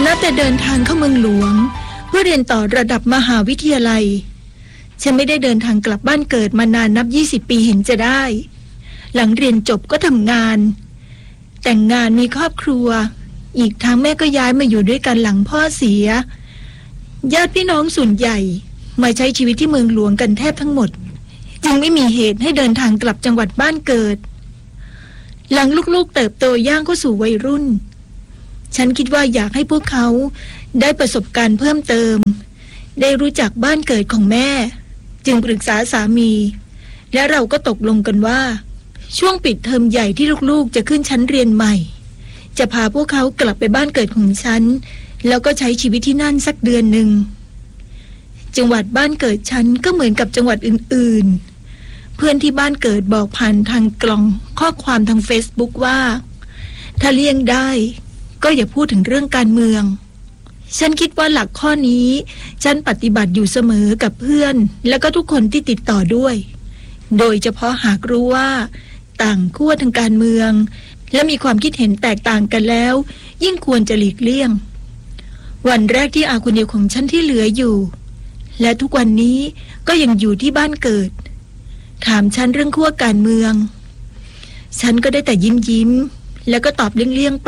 นับแต่เดินทางเข้าเมืองหลวงเพื่อเรียนต่อระดับมหาวิทยาลัยฉันไม่ได้เดินทางกลับบ้านเกิดมานานนับ20 ปีเห็นจะได้หลังเรียนจบก็ทำงานแต่งงานมีครอบครัวอีกทั้งแม่ก็ย้ายมาอยู่ด้วยกันหลังพ่อเสียญาติพี่น้องส่วนใหญ่มาใช้ชีวิตที่เมืองหลวงกันแทบทั้งหมดจึงไม่มีเหตุให้เดินทางกลับจังหวัดบ้านเกิดหลังลูกๆเติบโตย่างเข้าสู่วัยรุ่นฉันคิดว่าอยากให้พวกเขาได้ประสบการณ์เพิ่มเติมได้รู้จักบ้านเกิดของแม่จึงปรึกษาสามีและเราก็ตกลงกันว่าช่วงปิดเทอมใหญ่ที่ลูกๆจะขึ้นชั้นเรียนใหม่จะพาพวกเขากลับไปบ้านเกิดของฉันแล้วก็ใช้ชีวิตที่นั่นสักเดือนหนึ่งจังหวัดบ้านเกิดฉันก็เหมือนกับจังหวัดอื่นๆเพื่อนที่บ้านเกิดบอกผ่านทางกล่องข้อความทาง Facebook ว่าถ้าเลี่ยงได้ก็อย่าพูดถึงเรื่องการเมืองฉันคิดว่าหลักข้อนี้ฉันปฏิบัติอยู่เสมอกับเพื่อนและก็ทุกคนที่ติดต่อด้วยโดยเฉพาะหากรู้ว่าต่างขั้วทางการเมืองและมีความคิดเห็นแตกต่างกันแล้วยิ่งควรจะหลีกเลี่ยงวันแรกที่อาคนเดียวของฉันที่เหลืออยู่และทุกวันนี้ก็ยังอยู่ที่บ้านเกิดถามฉันเรื่องขั้วการเมืองฉันก็ได้แต่ยิ้มแล้วก็ตอบเลี่ยงๆไป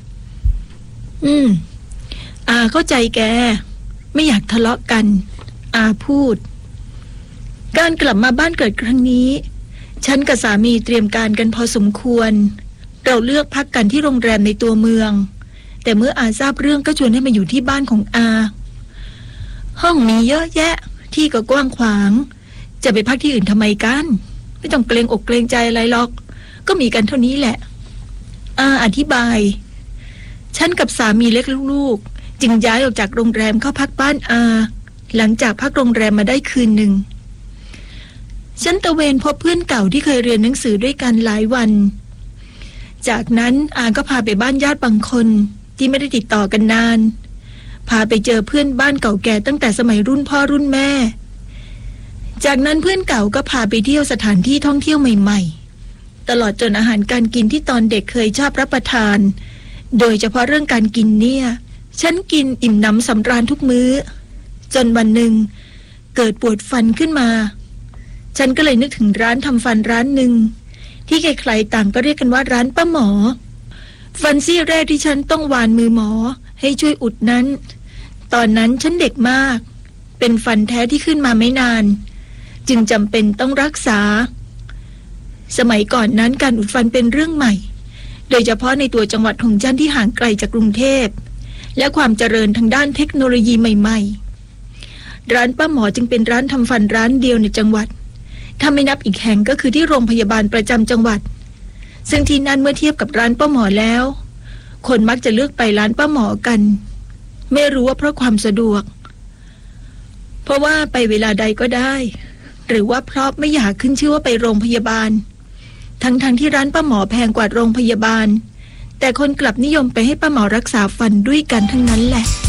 อาเข้าใจแกไม่อยากทะเลาะกันอาพูดการกลับมาบ้านเกิดครั้งนี้ฉันกับสามีเตรียมการกันพอสมควรเราเลือกพักกันที่โรงแรมในตัวเมืองแต่เมื่ออาทราบเรื่องก็ชวนให้มาอยู่ที่บ้านของอาห้องมีเยอะแยะที่ก็กว้างขวางจะไปพักที่อื่นทำไมกันไม่ต้องเกรงอกเกรงใจอะไรหรอกก็มีกันเท่านี้แหละอาอธิบายฉันกับสามีเล็กลูกๆจึงย้ายออกจากโรงแรมเข้าพักบ้านอาหลังจากพักโรงแรมมาได้คืนหนึ่งฉันตะเวนพบเพื่อนเก่าที่เคยเรียนหนังสือด้วยกันหลายวันจากนั้นอาก็พาไปบ้านญาติบางคนที่ไม่ได้ติดต่อกันนานพาไปเจอเพื่อนบ้านเก่าแก่ตั้งแต่สมัยรุ่นพ่อรุ่นแม่จากนั้นเพื่อนเก่าก็พาไปเที่ยวสถานที่ท่องเที่ยวใหม่ๆตลอดจนอาหารการกินที่ตอนเด็กเคยชอบรับประทานโดยเฉพาะเรื่องการกินเนี่ยฉันกินอิ่มหนำสำราญทุกมื้อจนวันหนึ่งเกิดปวดฟันขึ้นมาฉันก็เลยนึกถึงร้านทำฟันร้านหนึ่งที่ใครๆต่างก็เรียกกันว่าร้านป้าหมอฟันซี่แรกที่ฉันต้องวานมือหมอให้ช่วยอุดนั้นตอนนั้นฉันเด็กมากเป็นฟันแท้ที่ขึ้นมาไม่นานจึงจำเป็นต้องรักษาสมัยก่อนนั้นการอุดฟันเป็นเรื่องใหม่โดยเฉพาะในตัวจังหวัดของฉันที่ห่างไกลจากกรุงเทพและความเจริญทางด้านเทคโนโลยีใหม่ๆร้านป้าหมอจึงเป็นร้านทำฟันร้านเดียวในจังหวัดถ้าไม่นับอีกแห่งก็คือที่โรงพยาบาลประจำจังหวัดซึ่งที่นั่นเมื่อเทียบกับร้านป้าหมอแล้วคนมักจะเลือกไปร้านป้าหมอกันไม่รู้ว่าเพราะความสะดวกเพราะว่าไปเวลาใดก็ได้หรือว่าเพราะไม่อยากขึ้นชื่อว่าไปโรงพยาบาลทั้งที่ร้านป้าหมอแพงกว่าโรงพยาบาลแต่คนกลับนิยมไปให้ป้าหมอรักษาฟันด้วยกันทั้งนั้นแหละ